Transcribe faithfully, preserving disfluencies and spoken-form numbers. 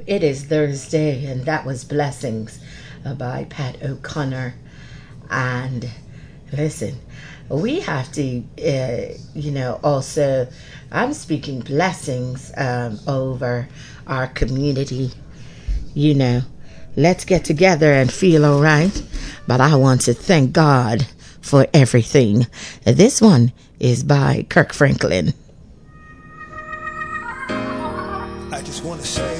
It is Thursday, and that was Blessings uh, by Pat O'Connor. And listen, we have to, uh, you know, also, I'm speaking blessings um, over our community. You know, let's get together and feel all right. But I want to thank God for everything. This one is by Kirk Franklin. I just want to say